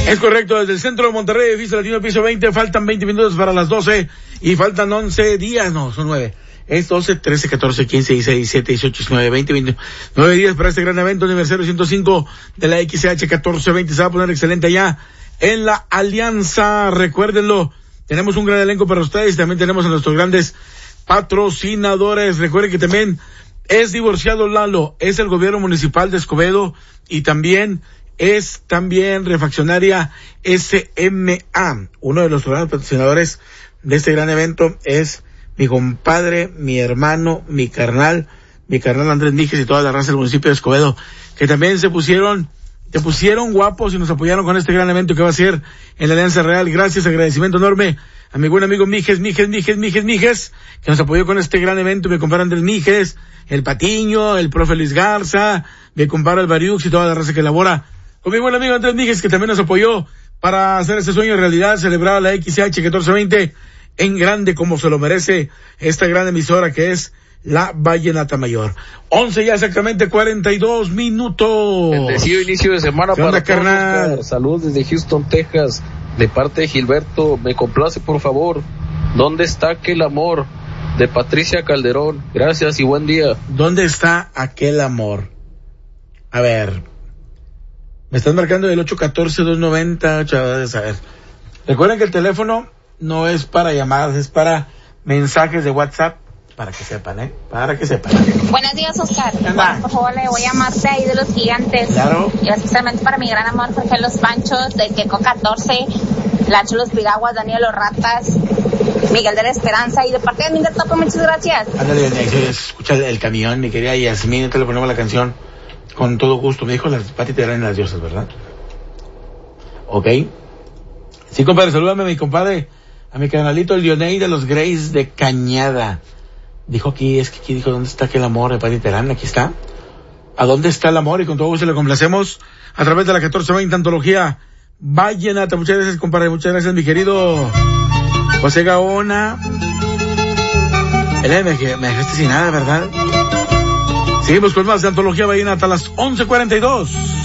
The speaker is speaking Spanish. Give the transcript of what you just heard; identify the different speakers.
Speaker 1: Es correcto, desde el centro de Monterrey, edificio latino, piso 20, faltan 20 minutos para las 12 y faltan 11 días, no, son 9. Es 12, 13, 14, 15, 16, 17, 18, 19, 20, 29 días para este gran evento aniversario 105 de la XCH 1420. Se va a poner excelente allá en la Alianza. Recuérdenlo, tenemos un gran elenco para ustedes. También tenemos a nuestros grandes patrocinadores. Recuerden que también es divorciado Lalo, es el gobierno municipal de Escobedo y también es refaccionaria SMA. Uno de los grandes patrocinadores de este gran evento es mi compadre, mi hermano, mi carnal Andrés Níquez y toda la raza del municipio de Escobedo, que también te pusieron guapos y nos apoyaron con este gran evento que va a ser en la Alianza Real. Gracias, agradecimiento enorme a mi buen amigo Mijes, que nos apoyó con este gran evento, mi compadre Andrés Níquez, el Patiño, el profe Luis Garza, mi compadre Albariux y toda la raza que elabora, con mi buen amigo Andrés Níquez, que también nos apoyó para hacer este sueño realidad, celebrar la XCH 1420 en grande como se lo merece esta gran emisora que es la Vallenata Mayor. 11 ya exactamente 42 minutos.
Speaker 2: Bendecido inicio de semana para todos,
Speaker 1: carnal.
Speaker 2: Saludos desde Houston, Texas, de parte de Gilberto. Me complace, por favor, ¿dónde está aquel amor? De Patricia Calderón. Gracias y buen día.
Speaker 1: ¿Dónde está aquel amor? A ver, me están marcando el 814-290. A ver, recuerden que el teléfono no es para llamadas, es para mensajes de WhatsApp, para que sepan, para que sepan.
Speaker 3: Buenos días, Oscar. Bueno, por favor, le voy a llamarte ahí de los Gigantes.
Speaker 1: Claro.
Speaker 3: Y especialmente para mi gran amor, Jorge Los Panchos, del Queco 14, Lacho Los Piraguas, Daniel Los Ratas, Miguel de la Esperanza, y de parte de Miguel Topo, muchas gracias.
Speaker 1: Ándale, escucha el camión, mi querida Yasmín, te le ponemos la canción con todo gusto. Me dijo las Pati te eran las diosas, ¿verdad? Ok. Sí, compadre, salúdame a mi compadre, a mi canalito, el Dioney de los Greys de Cañada. Dijo aquí, dijo, ¿dónde está aquel amor de Pati Terán? Aquí está. ¿A dónde está el amor? Y con todo gusto le complacemos a través de la 1420 antología Vallenata. Muchas gracias, compadre. Muchas gracias, mi querido José Gaona. Me dejaste sin nada, ¿verdad? Seguimos con más de antología Vallenata a las 11:42.